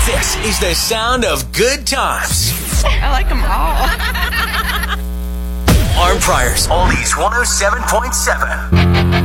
This is the sound of good times. I like them all. Arm Priors, Oldies 107.7.